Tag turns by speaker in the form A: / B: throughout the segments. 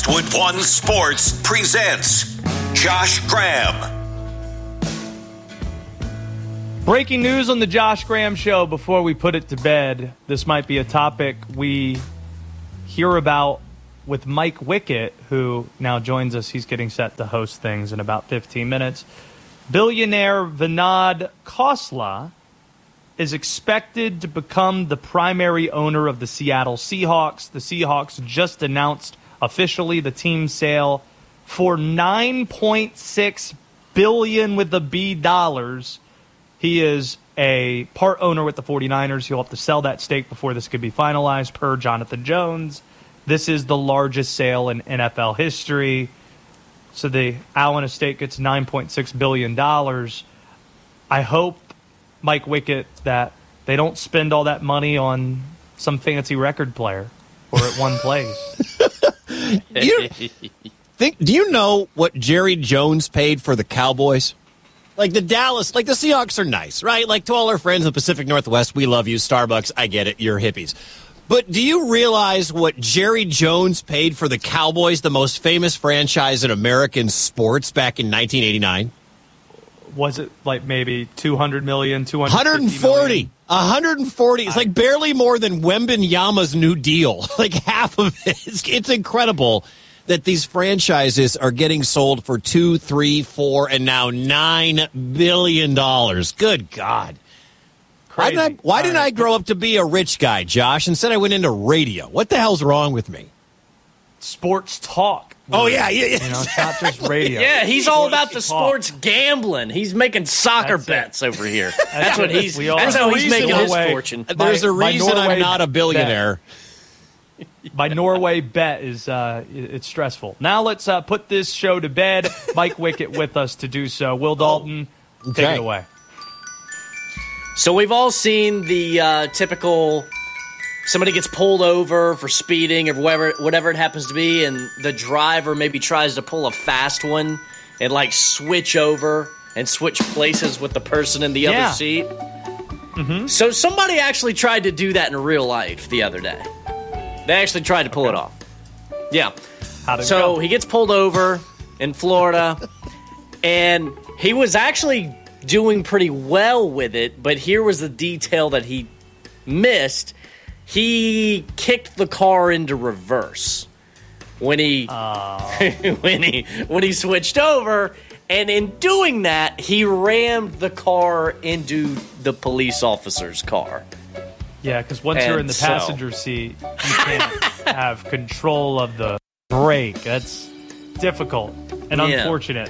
A: Westwood One Sports presents Josh Graham.
B: Breaking news on the Josh Graham Show before we put it to bed. This might be a topic we hear about with Mike Wickett, who now joins us. He's getting set to host things in about 15 minutes. Billionaire Vinod Khosla is expected to become the primary owner of the Seattle Seahawks. The Seahawks just announced officially the team sale for $9.6 billion with a B dollars. He is a part owner with the 49ers. He'll have to sell that stake before this could be finalized, per Jonathan Jones. This is the largest sale in NFL history. So the Allen estate gets $9.6 billion. I hope, Mike Wickett, that they don't spend all that money on some fancy record player or at one place.
C: Do you know what Jerry Jones paid for the Cowboys? Like the Seahawks are nice, right? Like, to all our friends in the Pacific Northwest, we love you. Starbucks, I get it. You're hippies. But do you realize what Jerry Jones paid for the Cowboys, the most famous franchise in American sports, back in 1989?
B: Was it like maybe $200 million, $240
C: million? 140. It's like barely more than Wembanyama's New Deal. Like half of it. It's incredible that these franchises are getting sold for $2, $3, $4, and now $9 billion. Good God.
B: Crazy.
C: Why didn't I grow up to be a rich guy, Josh? Instead, I went into radio. What the hell's wrong with me?
B: Sports talk.
C: Oh, yeah.
B: It's not just radio.
D: Yeah, he's all about the sports gambling. He's making soccer bets over here. That's what he's. That's how he's making his fortune.
C: There's a reason I'm not a billionaire.
B: My Norway bet is it's stressful. Now let's put this show to bed. Mike Wickett with us to do so. Will Dalton, take it away.
D: So we've all seen the typical somebody gets pulled over for speeding or whatever it happens to be, and the driver maybe tries to pull a fast one and like switch over and switch places with the person in the other seat. Mm-hmm. So somebody actually tried to do that in real life the other day. They actually tried to pull it off. Yeah. So he gets pulled over in Florida, and he was actually doing pretty well with it, but here was the detail that he missed. He kicked the car into reverse when he when he switched over, and in doing that, he rammed the car into the police officer's car.
B: Yeah, because once you're in the passenger seat, you can't have control of the brake. That's difficult and unfortunate.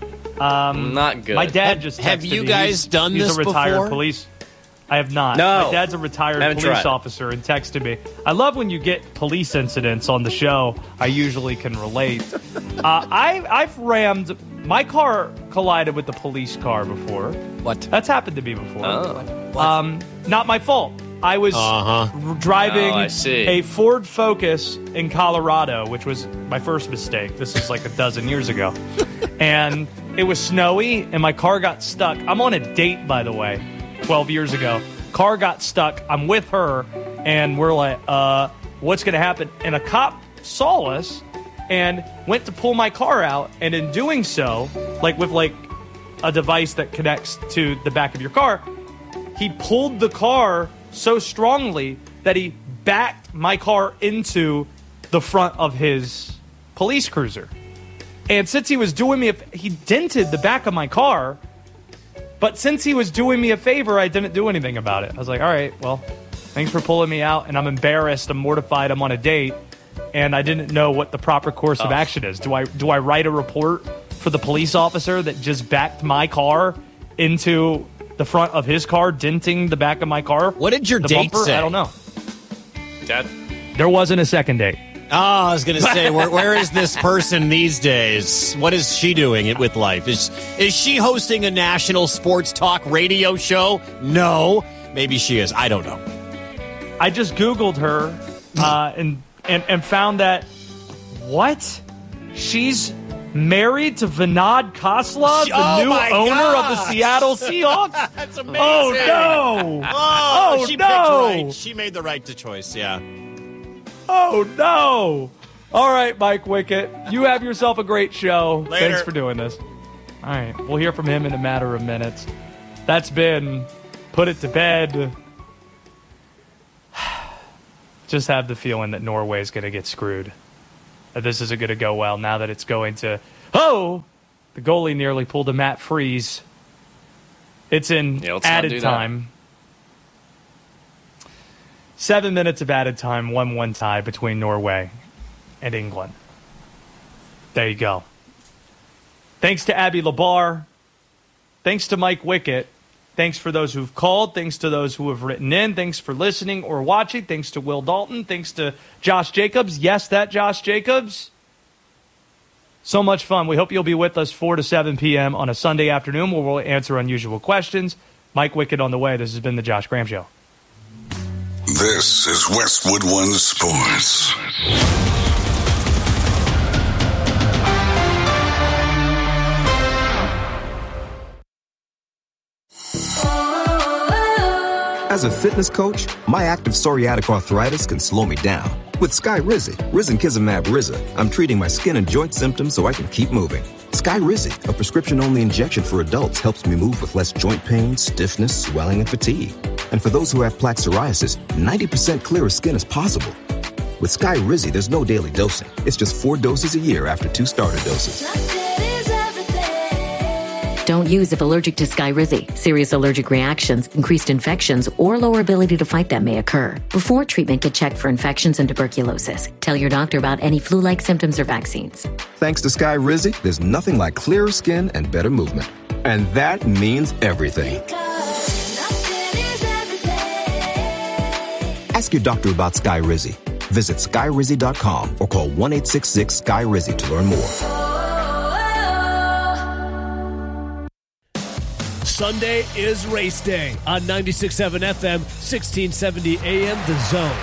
D: Not good.
B: My dad just texted
C: Have you
B: me.
C: guys done
B: he's
C: this
B: a retired
C: before?
B: Police. I have not.
D: No.
B: My dad's a retired police officer and texted me. I love when you get police incidents on the show. I usually can relate. I've rammed... My car collided with the police car before.
C: What?
B: That's happened to me before.
D: Oh.
B: Not my fault. I was driving a Ford Focus in Colorado, which was my first mistake. This is like a dozen years ago. And it was snowy, and my car got stuck. I'm on a date, by the way, 12 years ago. Car got stuck. I'm with her, and we're like, what's going to happen? And a cop saw us and went to pull my car out. And in doing so, like with like a device that connects to the back of your car, he pulled the car so strongly that he backed my car into the front of his police cruiser. And since he was doing me he dented the back of my car, but since he was doing me a favor, I didn't do anything about it. I was like, all right, well, thanks for pulling me out, and I'm embarrassed, I'm mortified, I'm on a date, and I didn't know what the proper course of action is. Do I write a report for the police officer that just backed my car into the front of his car, denting the back of my car?
C: What did your date say?
B: I don't know.
D: Dad?
B: There wasn't a second date.
C: Oh, I was going to say, where is this person these days? What is she doing with life? Is she hosting a national sports talk radio show? No. Maybe she is. I don't know.
B: I just Googled her and found that, what? She's married to Vinod Khosla, the new owner of the Seattle Seahawks?
C: That's amazing.
B: Oh, no.
C: Oh, she picked right. She made the right choice, yeah.
B: Oh, no. All right, Mike Wickett. You have yourself a great show.
C: Later.
B: Thanks for doing this. All right. We'll hear from him in a matter of minutes. That's been Put It to Bed. Just have the feeling that Norway's going to get screwed. That this isn't going to go well now that it's going to... Oh! The goalie nearly pulled a Matt Freeze. It's in added time. 7 minutes of added time, 1-1 tie between Norway and England. There you go. Thanks to Abby Labar. Thanks to Mike Wickett. Thanks for those who've called. Thanks to those who have written in. Thanks for listening or watching. Thanks to Will Dalton. Thanks to Josh Jacobs. Yes, that Josh Jacobs. So much fun. We hope you'll be with us 4 to 7 p.m. on a Sunday afternoon where we'll answer unusual questions. Mike Wickett on the way. This has been the Josh Graham Show.
A: This is Westwood One Sports.
E: As a fitness coach, my active psoriatic arthritis can slow me down. With Skyrizi, Risankizumab Riza, I'm treating my skin and joint symptoms so I can keep moving. Skyrizi, a prescription-only injection for adults, helps me move with less joint pain, stiffness, swelling, and fatigue. And for those who have plaque psoriasis, 90% clearer skin is possible. With Skyrizi, there's no daily dosing. It's just 4 doses a year after 2 starter doses.
F: Don't use if allergic to Skyrizi. Serious allergic reactions, increased infections, or lower ability to fight them may occur. Before treatment, get checked for infections and tuberculosis. Tell your doctor about any flu-like symptoms or vaccines.
E: Thanks to Skyrizi, there's nothing like clearer skin and better movement. And that means everything. Ask your doctor about Skyrizi. Visit Skyrizi.com or call 1-866-SKY-RIZI to learn more.
G: Sunday is race day on 96.7 FM, 1670 AM, The Zone.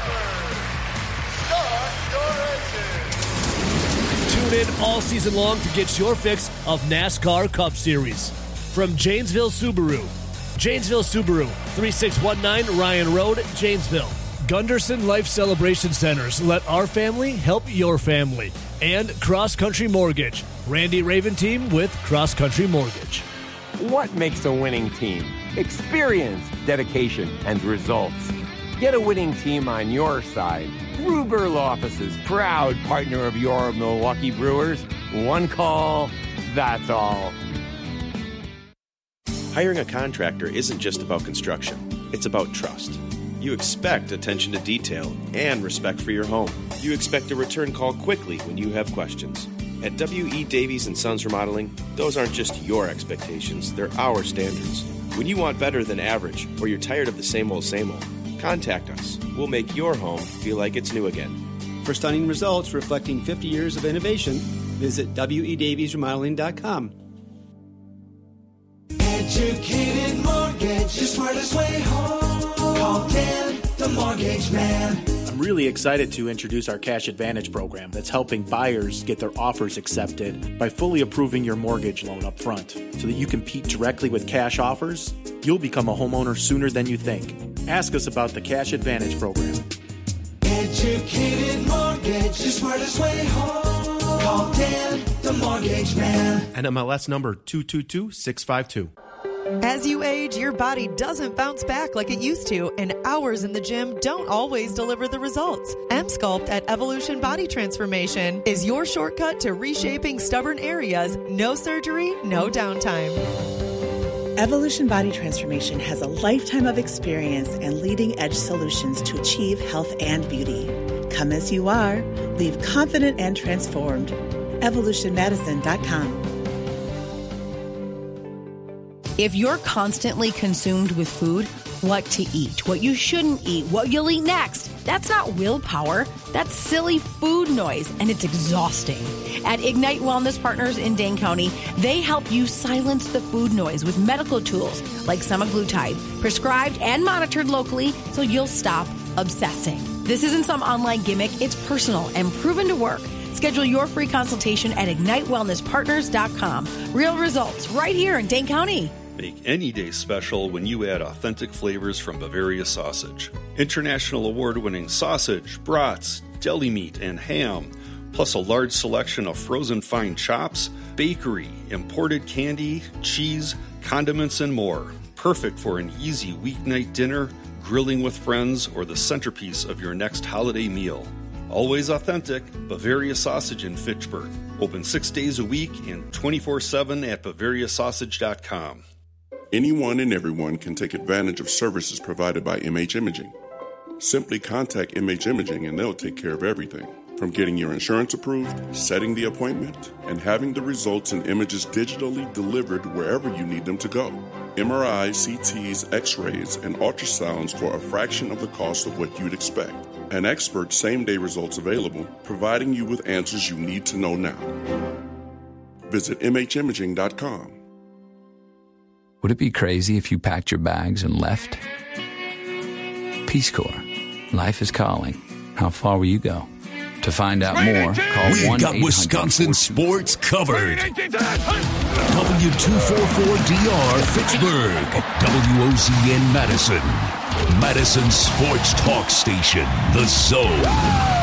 G: Tune in all season long to get your fix of NASCAR Cup Series. From Janesville Subaru. Janesville Subaru, 3619 Ryan Road, Janesville. Gunderson Life Celebration Centers. Let our family help your family. And Cross Country Mortgage. Randy Raven team with Cross Country Mortgage.
H: What makes a winning team? Experience, dedication, and results. Get a winning team on your side. Ruberl Offices, proud partner of your Milwaukee Brewers. One call, that's all.
I: Hiring a contractor isn't just about construction. It's about trust. You expect attention to detail and respect for your home. You expect a return call quickly when you have questions. At W.E. Davies & Sons Remodeling, those aren't just your expectations, they're our standards. When you want better than average, or you're tired of the same old, contact us. We'll make your home feel like it's new again.
J: For stunning results reflecting 50 years of innovation, visit WEDaviesRemodeling.com.
K: Educated mortgage, the smartest way home. Call Dan, the mortgage man.
L: I'm really excited to introduce our Cash Advantage program that's helping buyers get their offers accepted by fully approving your mortgage loan up front. So that you compete directly with cash offers, you'll become a homeowner sooner than you think. Ask us about the Cash Advantage program.
K: Educated mortgage, the smartest way home. Call Dan, the mortgage man.
M: NMLS number 222652.
N: As you age, your body doesn't bounce back like it used to, and hours in the gym don't always deliver the results. M-Sculpt at Evolution Body Transformation is your shortcut to reshaping stubborn areas. No surgery, no downtime.
O: Evolution Body Transformation has a lifetime of experience and leading-edge solutions to achieve health and beauty. Come as you are. Leave confident and transformed. EvolutionMedicine.com.
P: If you're constantly consumed with food, what to eat, what you shouldn't eat, what you'll eat next, that's not willpower. That's silly food noise, and it's exhausting. At Ignite Wellness Partners in Dane County, they help you silence the food noise with medical tools like semaglutide, prescribed and monitored locally so you'll stop obsessing. This isn't some online gimmick. It's personal and proven to work. Schedule your free consultation at IgniteWellnessPartners.com. Real results right here in Dane County.
Q: Make any day special when you add authentic flavors from Bavaria Sausage. International award-winning sausage, brats, deli meat and ham, plus a large selection of frozen fine chops, bakery, imported candy, cheese, condiments, and more. Perfect for an easy weeknight dinner, grilling with friends, or the centerpiece of your next holiday meal. Always authentic, Bavaria Sausage in Fitchburg. Open 6 days a week and 24/7 at BavariaSausage.com.
R: Anyone and everyone can take advantage of services provided by MH Imaging. Simply contact MH Imaging and they'll take care of everything. From getting your insurance approved, setting the appointment, and having the results and images digitally delivered wherever you need them to go. MRIs, CTs, X-rays, and ultrasounds for a fraction of the cost of what you'd expect. An expert same-day results available, providing you with answers you need to know now. Visit MHimaging.com.
S: Would it be crazy if you packed your bags and left? Peace Corps. Life is calling. How far will you go? To find out more, call 1-800-4.
T: We've got Wisconsin sports covered. W244DR Fitchburg. WOZN Madison. Madison Sports Talk Station. The Zone.